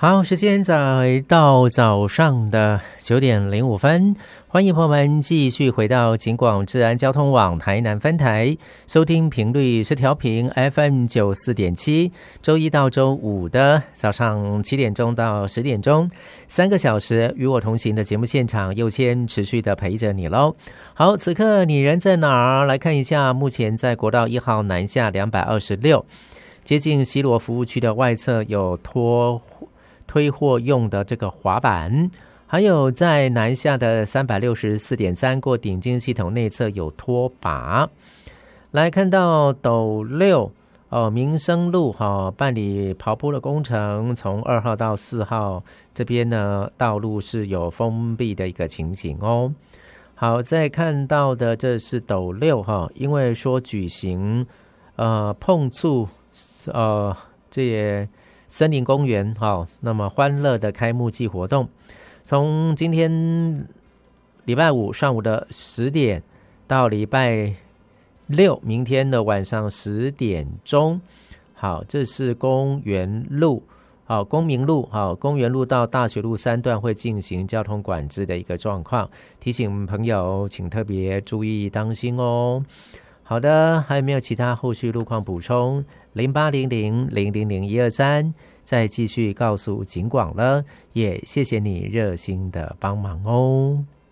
好，时间来到早上的9:05，欢迎朋友们继续回到警广治安交通网台南分台，收听频率是调频 FM94.7，周一到周五的早上7点钟到10点钟，3个小时与我同行的节目现场，佑谦持续的陪着你喽。好，此刻你人在哪儿？来看一下，目前在国道1号南下226，接近西螺服务区的外侧有推货用的这个滑板，还有在南下的364.3过顶进系统内侧有拖把。来看到斗六民生路办理刨坡的工程，从2号到4号这边呢道路是有封闭的一个情形哦。好，再看到的这是斗六因为说举行碰触这也森林公园那么欢乐的开幕季活动，从今天礼拜五上午的10点到礼拜六明天的晚上10点钟。好，这是公园路公民路公园路到大学路3段会进行交通管制的一个状况，提醒朋友请特别注意当心哦。好的，还有没有其他后续路况补充？0800000123，再继续告诉警广了，也谢谢你热心的帮忙哦。